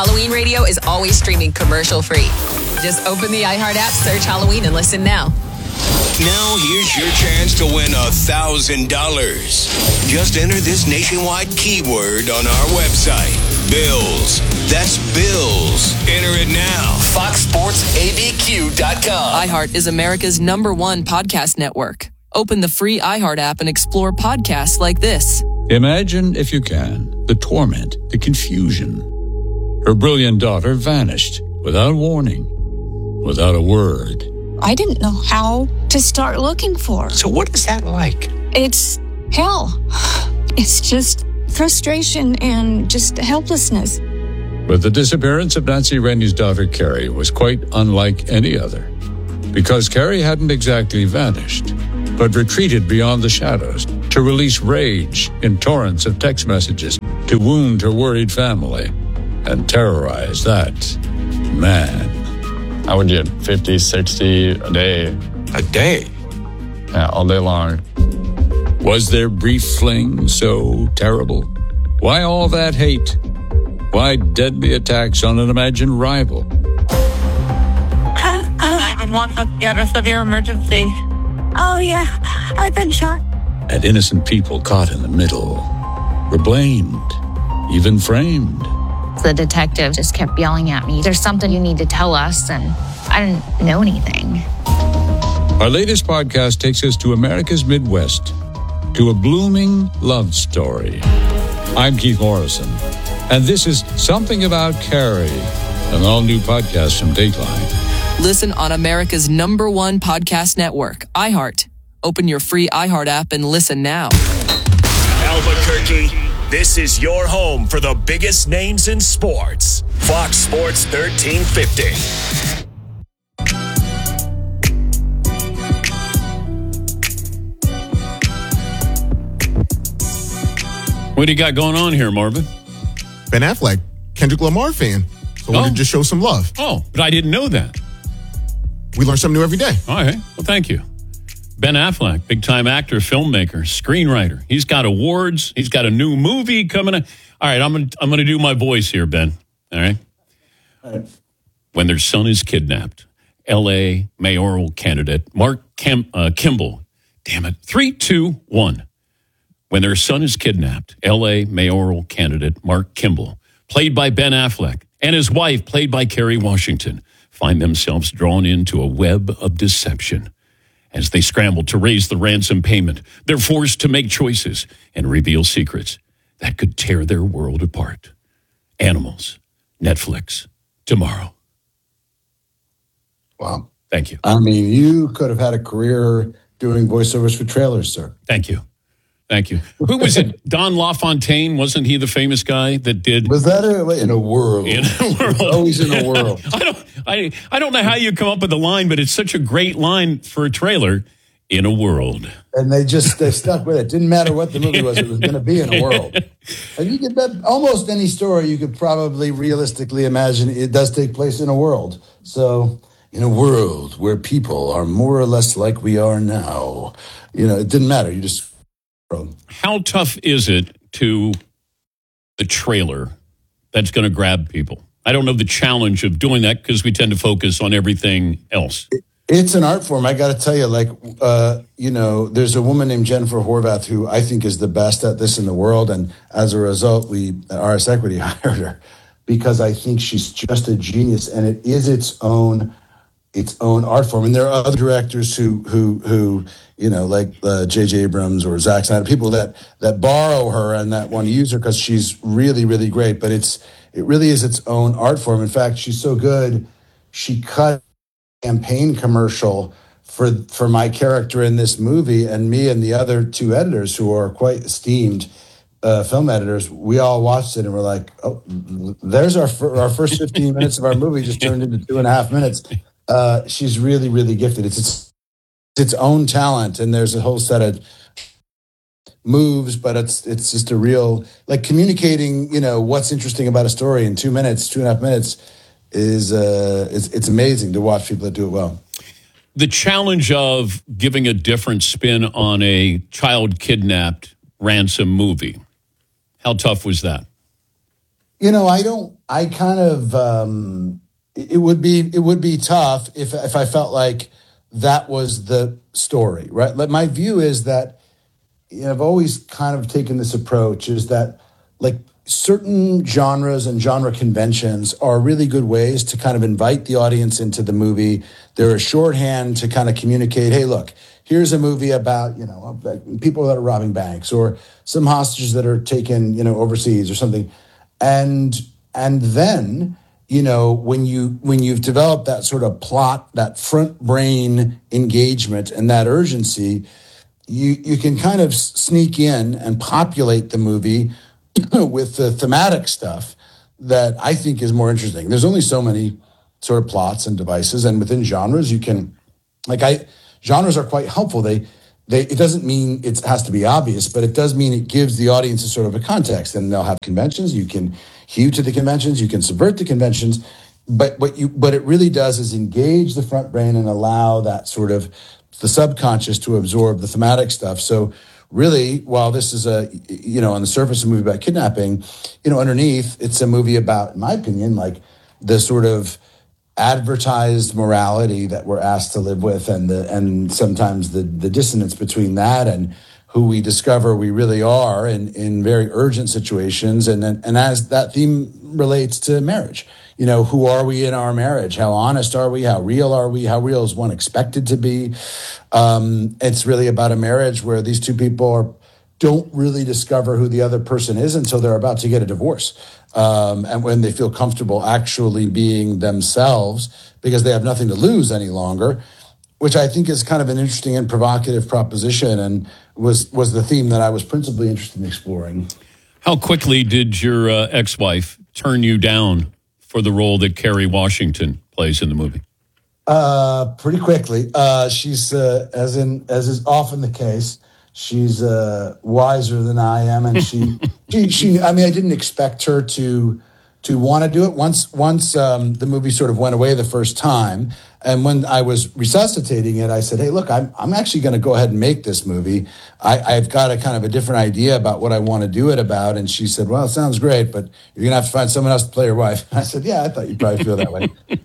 Halloween Radio is always streaming commercial-free. Just open the iHeart app, search Halloween, and listen now. Now here's your chance to win $1,000. Just enter this nationwide keyword on our website. Bills. That's Bills. Enter it now. FoxSportsABQ.com. iHeart is America's #1 podcast network. Open the free iHeart app and explore podcasts like this. Imagine, if you can, the torment, the confusion. Her brilliant daughter vanished without warning, without a word. I didn't know how to start looking for her. So what is that like? It's hell. It's just frustration and just helplessness. But the disappearance of Nancy Rennie's daughter, Carrie, was quite unlike any other. Because Carrie hadn't exactly vanished, but retreated beyond the shadows to release rage in torrents of text messages, to wound her worried family and terrorize that man. I would get 50, 60 a day. A day? Yeah, all day long. Was their brief fling so terrible? Why all that hate? Why deadly attacks on an imagined rival? 911, you have a severe emergency. Oh, yeah. I've been shot. And innocent people caught in the middle were blamed, even framed. The detective just kept yelling at me, "There's something you need to tell us," and I didn't know anything. Our latest podcast takes us to America's Midwest, to a blooming love story. I'm Keith Morrison, and this is Something About Carrie, an all-new podcast from Dateline. Listen on America's #1 podcast network, iHeart. Open your free iHeart app and listen now. Albuquerque, this is your home for the biggest names in sports. Fox Sports 1350. What do you got going on here, Marvin? Ben Affleck, Kendrick Lamar fan. So I wanted to just show some love. Oh, but I didn't know that. We learn something new every day. All right. Well, thank you. Ben Affleck, big-time actor, filmmaker, screenwriter. He's got awards. He's got a new movie coming up. All right, I'm gonna do my voice here, Ben. All right? When their son is kidnapped, L.A. mayoral candidate Mark Kimball. Damn it. 3, 2, 1. When their son is kidnapped, L.A. mayoral candidate Mark Kimball, played by Ben Affleck, and his wife, played by Kerry Washington, find themselves drawn into a web of deception. As they scramble to raise the ransom payment, they're forced to make choices and reveal secrets that could tear their world apart. Animals, Netflix, tomorrow. Wow. Thank you. I mean, you could have had a career doing voiceovers for trailers, sir. Thank you. Thank you. Who was it? Don LaFontaine? Wasn't he the famous guy that did? Was that in a world? In a world. Always in a world. I don't know how you come up with the line, but it's such a great line for a trailer. In a world. And they stuck with it. Didn't matter what the movie was. It was going to be in a world. And you could bet almost any story you could probably realistically imagine it does take place in a world. So in a world where people are more or less like we are now, it didn't matter. You just... How tough is it to the trailer that's going to grab people? I don't know the challenge of doing that because we tend to focus on everything else. It's an art form. I got to tell you, there's a woman named Jennifer Horvath who I think is the best at this in the world. And as a result, we at RS Equity hired her because I think she's just a genius and it is its own art form. And there are other directors who like J.J. Abrams or Zack Snyder, people that borrow her and that want to use her because she's really, really great. But it really is its own art form. In fact, she's so good, she cut a campaign commercial for my character in this movie, and me and the other two editors who are quite esteemed film editors, we all watched it and we're like, oh, there's our first 15 minutes of our movie just turned into 2.5 minutes. She's really, really gifted. It's its own talent, and there's a whole set of moves, but it's just a real, like, communicating, what's interesting about a story in 2.5 minutes is it's amazing to watch people that do it well. The challenge of giving a different spin on a child kidnapped ransom movie, how tough was that? It would be tough if I felt like that was the story, right? Like my view is that I've always kind of taken this approach is that like certain genres and genre conventions are really good ways to kind of invite the audience into the movie. They're a shorthand to kind of communicate, hey, look, here's a movie about, people that are robbing banks or some hostages that are taken, overseas or something. And then, when you've developed that sort of plot, that front brain engagement and that urgency, you can kind of sneak in and populate the movie with the thematic stuff that I think is more interesting. There's only so many sort of plots and devices, and within genres, genres are quite helpful. It doesn't mean it has to be obvious, but it does mean it gives the audience a sort of a context, and they'll have conventions. You can hew to the conventions, you can subvert the conventions, but what it really does is engage the front brain and allow that sort of the subconscious to absorb the thematic stuff. So really, while this is on the surface a movie about kidnapping, underneath it's a movie about, in my opinion, like the sort of advertised morality that we're asked to live with, and sometimes the dissonance between that and who we discover we really are in very urgent situations, and as that theme relates to marriage. Who are we in our marriage? How honest are we? How real are we? How real is one expected to be? It's really about a marriage where these two people don't really discover who the other person is until they're about to get a divorce. And when they feel comfortable actually being themselves because they have nothing to lose any longer, which I think is kind of an interesting and provocative proposition and was the theme that I was principally interested in exploring. How quickly did your ex-wife turn you down for the role that Kerry Washington plays in the movie? Pretty quickly. She's, as is often the case, she's wiser than I am, and she. I didn't expect her to want to do it. Once the movie sort of went away the first time, and when I was resuscitating it, I said, "Hey, look, I'm actually going to go ahead and make this movie. I've got a kind of a different idea about what I want to do it about." And she said, "Well, it sounds great, but you're going to have to find someone else to play your wife." And I said, "Yeah, I thought you'd probably feel that way."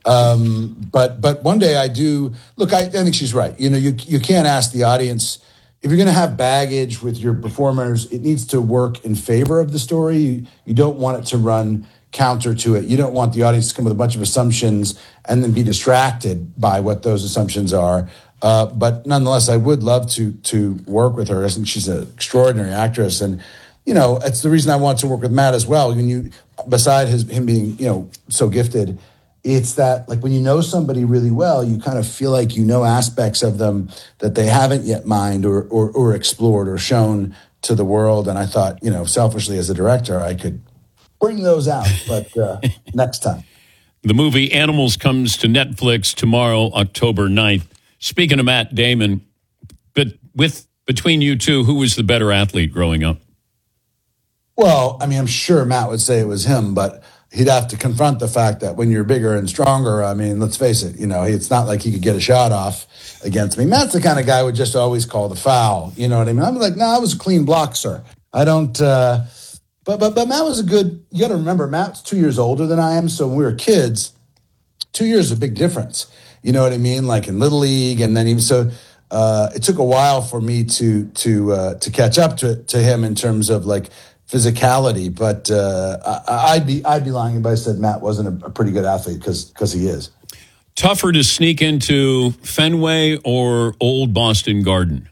But one day I do. Look, I think she's right. You can't ask the audience. If you're going to have baggage with your performers, it needs to work in favor of the story. You don't want it to run counter to it. You don't want the audience to come with a bunch of assumptions and then be distracted by what those assumptions are. But nonetheless, I would love to work with her. I think she's an extraordinary actress. And, it's the reason I want to work with Matt as well. Beside him being, so gifted, it's that, like, when you know somebody really well, you kind of feel like you know aspects of them that they haven't yet mined or explored or shown to the world. And I thought, selfishly as a director, I could bring those out, but next time. The movie Animals comes to Netflix tomorrow, October 9th. Speaking of Matt Damon, but between you two, who was the better athlete growing up? Well, I'm sure Matt would say it was him, but he'd have to confront the fact that when you're bigger and stronger, let's face it, it's not like he could get a shot off against me. Matt's the kind of guy who would just always call the foul. You know what I mean? I'm like, no, it was a clean block, sir. I don't, but Matt was you got to remember, Matt's 2 years older than I am. So when we were kids, 2 years is a big difference. You know what I mean? Like in Little League. And then even so, it took a while for me to catch up to him in terms of like physicality, but I'd be lying if I said Matt wasn't a pretty good athlete because he is. Tougher to sneak into Fenway or Old Boston Garden?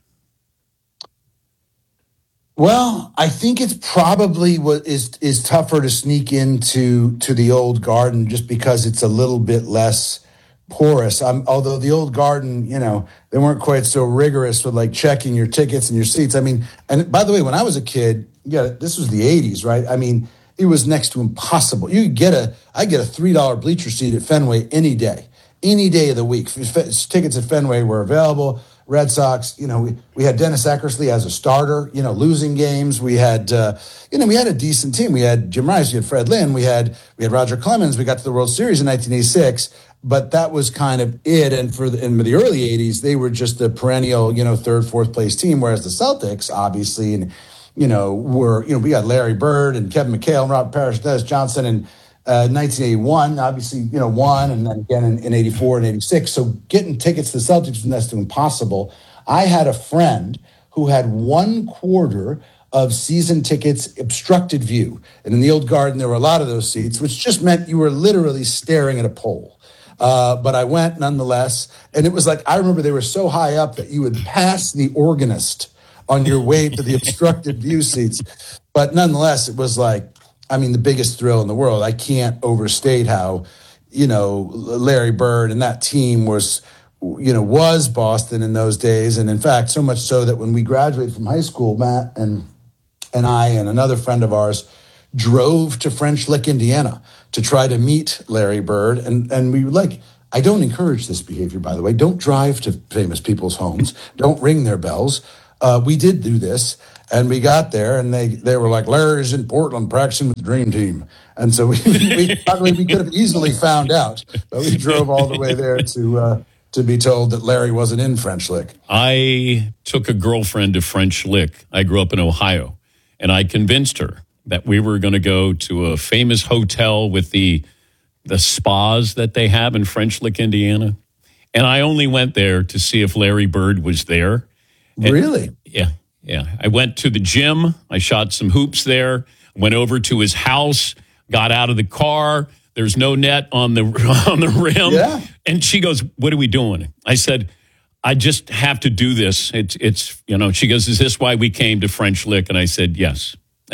Well, I think it's probably what is tougher to sneak into the Old Garden just because it's a little bit less porous. Although the Old Garden, they weren't quite so rigorous with like checking your tickets and your seats. And by the way, when I was a kid, this was the 80s, right? It was next to impossible. I get a $3 bleacher seat at Fenway any day of the week. Tickets at Fenway were available. Red Sox, we had Dennis Eckersley as a starter, losing games. We had, we had a decent team. We had Jim Rice, we had Fred Lynn, we had Roger Clemens. We got to the World Series in 1986, but that was kind of it. And in the early 80s, they were just a perennial, third, fourth place team. Whereas the Celtics, obviously, and we got Larry Bird and Kevin McHale and Robert Parrish, Dennis Johnson in 1981, obviously, won, and then again in 84 and 86. So getting tickets to the Celtics was next to impossible. I had a friend who had 1/4 of season tickets obstructed view. And in the old Garden, there were a lot of those seats, which just meant you were literally staring at a pole. But I went nonetheless. And it was like, I remember they were so high up that you would pass the organist on your way to the obstructed view seats. But nonetheless, it was like, the biggest thrill in the world. I can't overstate how, Larry Bird and that team was Boston in those days. And in fact, so much so that when we graduated from high school, Matt and I and another friend of ours drove to French Lick, Indiana to try to meet Larry Bird. And we were like, I don't encourage this behavior, by the way. Don't drive to famous people's homes. Don't ring their bells. We did do this, and we got there, and they were like, Larry's in Portland practicing with the Dream Team. And so we could have easily found out, but we drove all the way there to be told that Larry wasn't in French Lick. I took a girlfriend to French Lick. I grew up in Ohio, and I convinced her that we were going to go to a famous hotel with the spas that they have in French Lick, Indiana. And I only went there to see if Larry Bird was there. Really? Yeah. I went to the gym. I shot some hoops there. Went over to his house. Got out of the car. There's no net on the rim. Yeah. And she goes, "What are we doing?" I said, "I just have to do this." It's She goes, "Is this why we came to French Lick?" And I said, "Yes."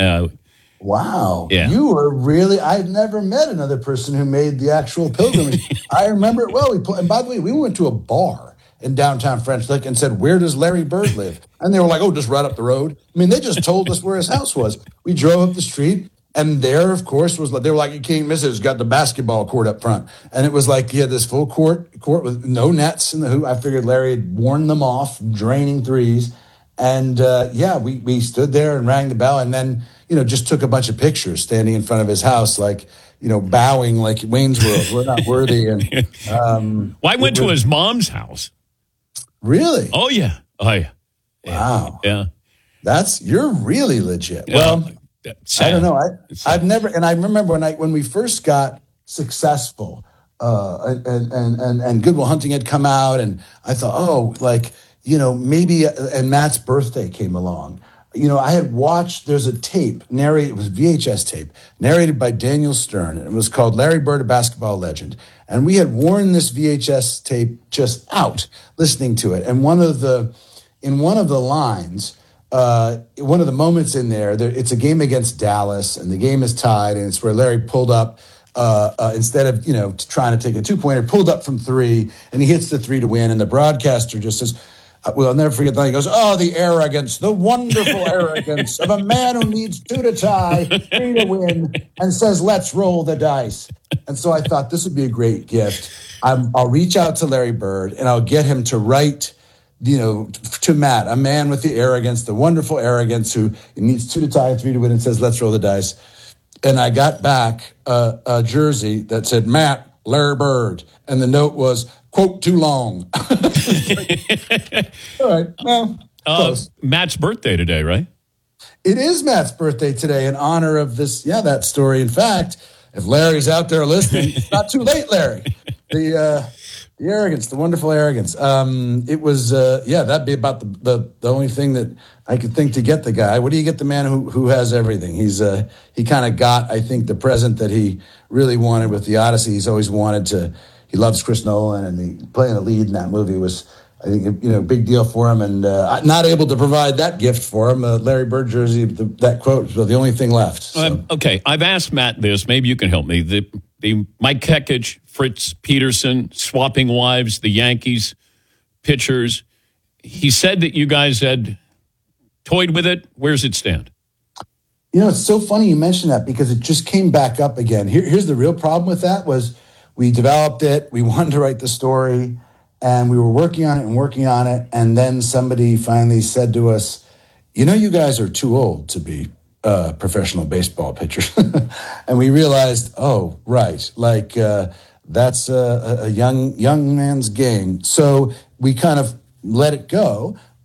Wow. Yeah. You were really, I've never met another person who made the actual pilgrimage. I remember it well. And by the way, we went to a bar in downtown French Lick and said, "Where does Larry Bird live?" And they were like, "Oh, just right up the road." They just told us where his house was. We drove up the street, and there, of course, they were like, "You can't miss it. It's got the basketball court up front." And it was like, he had this full court with no nets in the hoop. I figured Larry had worn them off, draining threes. And we stood there and rang the bell, and then, just took a bunch of pictures standing in front of his house, like, bowing like Wayne's World. We're not worthy. And well, I went to his mom's house. Really? Oh, yeah. Wow. Yeah. You're really legit. Yeah. Well, I don't know. I've never, and I remember when we first got successful, and Good Will Hunting had come out, and I thought, maybe, and Matt's birthday came along. I had watched, there's a tape, it was VHS tape, narrated by Daniel Stern, and it was called Larry Bird, a Basketball Legend. And we had worn this VHS tape just out, listening to it. And in one of the lines, one of the moments in there, it's a game against Dallas, and the game is tied, and it's where Larry pulled up, instead of, trying to take a 2-pointer, pulled up from 3, and he hits the 3 to win, and the broadcaster just says, I'll never forget that. He goes, "Oh, the arrogance, the wonderful arrogance of a man who needs 2 to tie, 3 to win, and says, 'Let's roll the dice.'" And so I thought this would be a great gift. I'll reach out to Larry Bird, and I'll get him to write, to Matt, a man with the arrogance, the wonderful arrogance, who needs 2 to tie, 3 to win, and says, "Let's roll the dice." And I got back a jersey that said, "Matt, Larry Bird," and the note was, quote, "too long." All right. Well, Matt's birthday today, right? It is Matt's birthday today in honor of that story. In fact, if Larry's out there listening, it's not too late, Larry. The arrogance, the wonderful arrogance. It was, that'd be about the only thing that I could think to get the guy. What do you get the man who has everything? He kind of got, I think, the present that he really wanted with the Odyssey. He's always wanted to. He loves Chris Nolan, and playing a lead in that movie was, I think, a big deal for him. And not able to provide that gift for him, Larry Bird jersey, that quote was the only thing left. So. Okay, I've asked Matt this. Maybe you can help me. The Mike Kekich, Fritz Peterson, swapping wives, the Yankees pitchers. He said that you guys had toyed with it. Where's it stand? It's so funny you mentioned that, because it just came back up again. Here's the real problem with that was, we developed it. We wanted to write the story, and we were working on it. And then somebody finally said to us, "You guys are too old to be professional baseball pitchers." And we realized, oh, right. That's a young man's game. So we kind of let it go.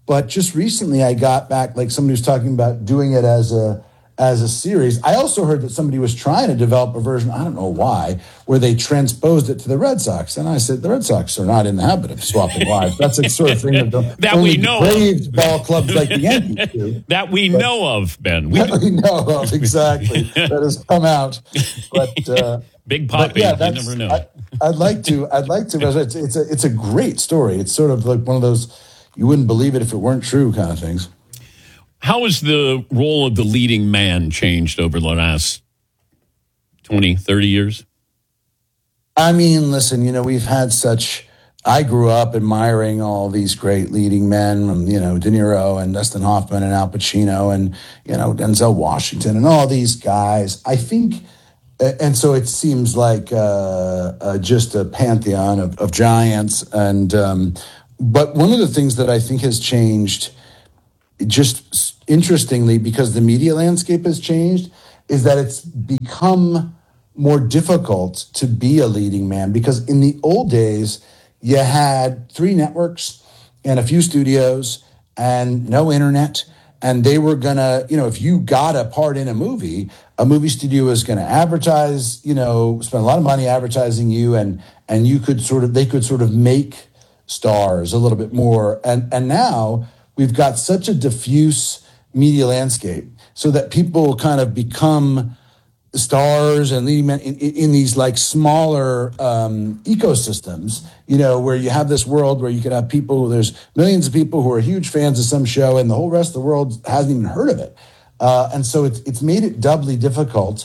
But just recently I got back, like somebody was talking about doing it as a series. I also heard that somebody was trying to develop a version, I don't know why, where they transposed it to the Red Sox. And I said, the Red Sox are not in the habit of swapping lives. That's the sort of thing that we know of. Ball clubs like the Yankees do. That we know of, Ben. We know of, exactly. That has come out. But Big Poppy, you never know. I'd like to. It's a great story. It's sort of like one of those, you wouldn't believe it if it weren't true kind of things. How has the role of the leading man changed over the last 20, 30 years? I mean, listen, we've had I grew up admiring all these great leading men, from, De Niro and Dustin Hoffman and Al Pacino and, Denzel Washington and all these guys. I think, and so it seems like just a pantheon of giants. And but one of the things that I think has changed, just interestingly, because the media landscape has changed, is that it's become more difficult to be a leading man. Because in the old days, you had 3 networks and a few studios and no internet. And they were going to, if you got a part in a movie studio was going to advertise, spend a lot of money advertising you. And you could they could make stars a little bit more. And now we've got such a diffuse media landscape so that people kind of become stars and leading men in these like smaller ecosystems, where you have this world where you could have there's millions of people who are huge fans of some show and the whole rest of the world hasn't even heard of it. And so it's made it doubly difficult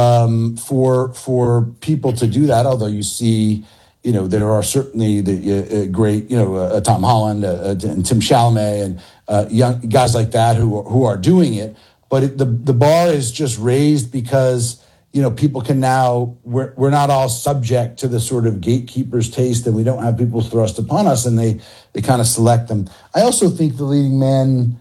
for people to do that, although you see, there are certainly the great, Tom Holland and Tim Chalamet and young guys like that who are doing it. But the bar is just raised because, people can now, we're not all subject to the sort of gatekeeper's taste, and we don't have people thrust upon us, and they kind of select them. I also think the leading man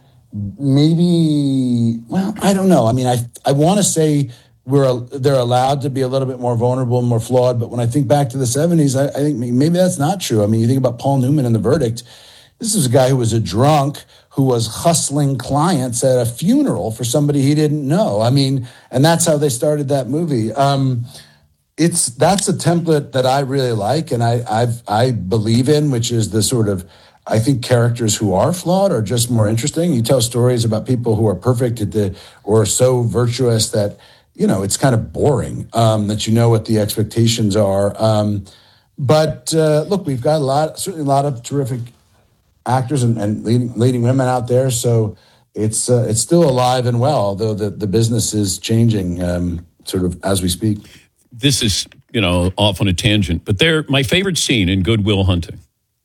I don't know. I mean, I want to say they're allowed to be a little bit more vulnerable and more flawed, but when I think back to the 70s, I think maybe that's not true. I mean, you think about Paul Newman and The Verdict. This is a guy who was a drunk who was hustling clients at a funeral for somebody he didn't know. I mean, and that's how they started that movie. That's a template that I really like and I believe in, which is the sort of, I think characters who are flawed are just more interesting. You tell stories about people who are perfect or so virtuous that, it's kind of boring, that what the expectations are. But look, we've got certainly a lot of terrific actors and leading women out there. So it's still alive and well, although the business is changing sort of as we speak. This is, off on a tangent, but my favorite scene in Good Will Hunting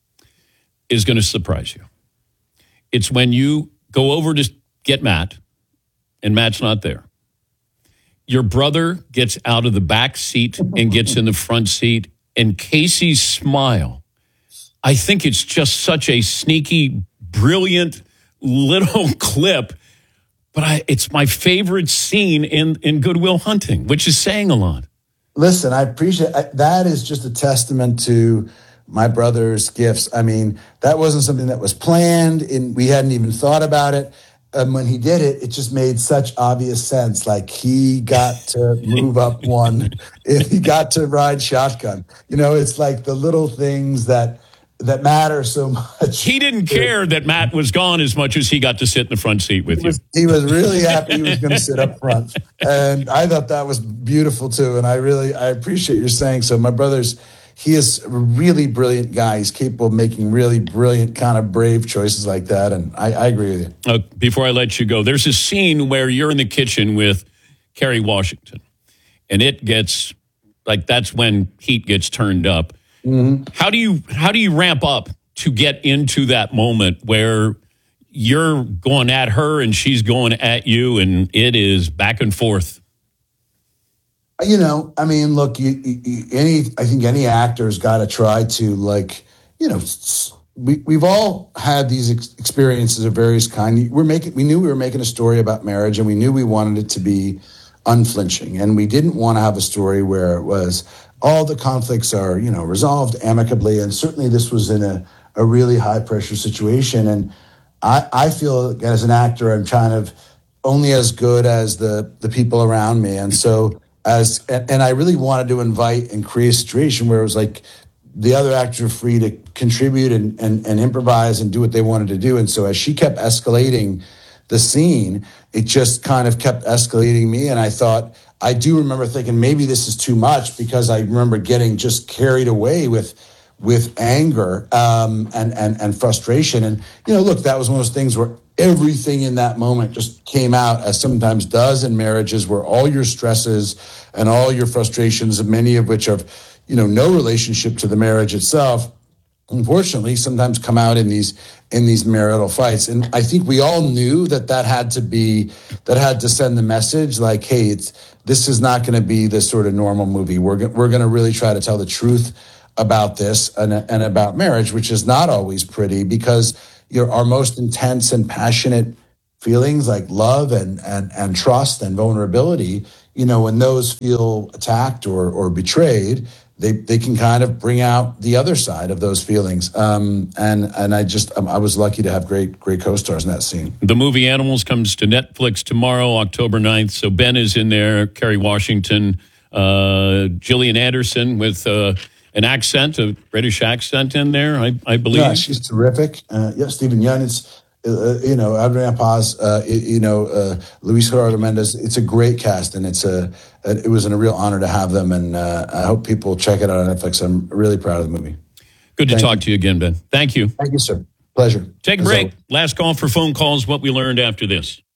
is going to surprise you. It's when you go over to get Matt and Matt's not there. Your brother gets out of the back seat and gets in the front seat, and Casey's smile, I think it's just such a sneaky, brilliant little clip, but it's my favorite scene in Good Will Hunting, which is saying a lot. Listen, I appreciate that. Is just a testament to my brother's gifts. I mean, that wasn't something that was planned, and we hadn't even thought about it. And when he did it, it just made such obvious sense. Like he got to move up one, he got to ride shotgun. It's like the little things that matter so much. He didn't care that Matt was gone as much as he got to sit in the front seat with you. He was really happy he was going to sit up front. And I thought that was beautiful too. And I appreciate your saying so. My he is a really brilliant guy. He's capable of making really brilliant, kind of brave choices like that. And I agree with you. Before I let you go, there's a scene where you're in the kitchen with Kerry Washington. And it gets, that's when heat gets turned up. Mm-hmm. How do you ramp up to get into that moment where you're going at her and she's going at you and it is back and forth? I mean, look, I think any actor's got to try to we've all had these experiences of various kinds. We knew we were making a story about marriage, and we knew we wanted it to be unflinching, and we didn't want to have a story where it was all the conflicts are, resolved amicably. And certainly this was in a really high pressure situation. And I feel as an actor, I'm kind of only as good as the people around me. And so and I really wanted to invite and create a situation where it was like the other actors were free to contribute and improvise and do what they wanted to do. And so as she kept escalating the scene, it just kind of kept escalating me. And I do remember thinking maybe this is too much, because I remember getting just carried away with anger and frustration. And, look, that was one of those things where everything in that moment just came out, as sometimes does in marriages, where all your stresses and all your frustrations, and many of which have, no relationship to the marriage itself, unfortunately, sometimes come out in these marital fights. And I think we all knew that had to send the message like, hey, this is not going to be this sort of normal movie. We're going to really try to tell the truth about this and about marriage, which is not always pretty, because our most intense and passionate feelings like love and trust and vulnerability, when those feel attacked or betrayed, they can kind of bring out the other side of those feelings. And I was lucky to have great co-stars in that scene. The movie Animals comes to Netflix tomorrow, October 9th. So Ben is in there, Kerry Washington, Gillian Anderson with an accent, a British accent in there, I believe. Yeah, she's terrific. Stephen Yeun, it's, Adriana Paz, Luis Gerardo Mendez. It's a great cast, and it was a real honor to have them. And I hope people check it out on Netflix. I'm really proud of the movie. Good to talk to you again, Ben. Thank you. Thank you, sir. Pleasure. Take a break. Last call for phone calls. What we learned after this.